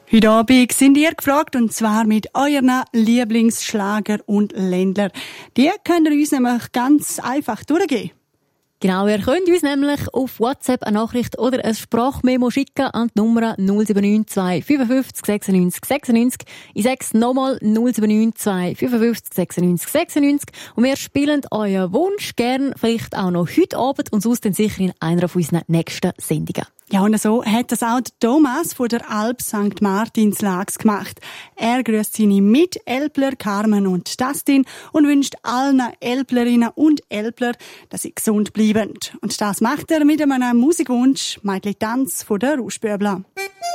Heute Abend sind ihr gefragt, und zwar mit euren Lieblingsschlager und Ländler. Die könnt ihr uns nämlich ganz einfach durchgeben. Genau, ihr könnt uns nämlich auf WhatsApp eine Nachricht oder ein Sprachmemo schicken an die Nummer 079 55 96 96. Ich sage es nochmal, 079 55 96 96. Und wir spielen euren Wunsch gern vielleicht auch noch heute Abend und sonst dann sicher in einer von unseren nächsten Sendungen. Ja, und so hat das auch Thomas von der Alp St. Martinslags gemacht. Er grüßt seine Mitelpler Carmen und Dustin und wünscht allen Elplerinnen und Elpler, dass sie gesund bleiben. Und das macht er mit einem Musikwunsch, Meidli Tanz von der Rauschböbler.